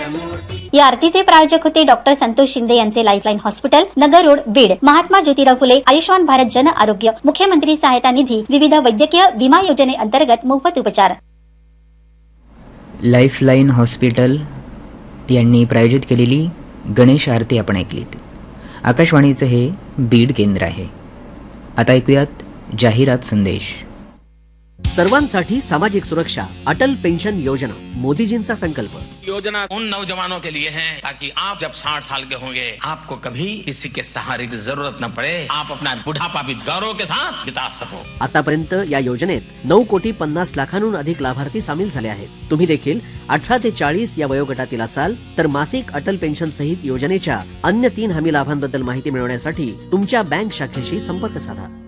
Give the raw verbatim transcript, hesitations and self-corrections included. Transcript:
या आरतीचे प्रायोजक होते डॉक्टर संतोष शिंदे यांचे लाईफलाईन हॉस्पिटल, नगर रोड, बीड. महात्मा ज्योतिराव फुले आयुष्मान भारत जन आरोग्य, मुख्यमंत्री सहायता निधी, विविध वैद्यकीय विमा योजनेअंतर्गत मोफत उपचार. लाईफलाईन हॉस्पिटल यांनी प्रायोजित केलेली गणेश आरती आपण ऐकलीत. आकाशवाणीचं हे बीड केंद्र आहे. आता ऐकूयात जाहिरात संदेश. सर्वांसाठी सामाजिक सुरक्षा, अटल पेंशन योजना, मोदीजींचा संकल्प. योजना उन नौजवानों के लिए है ताकि आप जब साठ साल के होंगे आपको कभी किसी के सहारे की जरूरत न पड़े, आप अपना बुढ़ापा भी गौरव के साथ बिता सको. आतापर्यंत या योजनेत नऊ कोटी पन्नास लाखांहून अधिक लाभार्थी सामील झाले आहेत. तुम्ही देखील अठरा ते चाळीस या वयोगटातील असाल तर मासिक अटल पेन्शन सहित योजनेच्या अन्य तीन हमी लाभांबद्दल माहिती मिळवण्यासाठी तुमच्या बँक शाखेशी संपर्क साधा.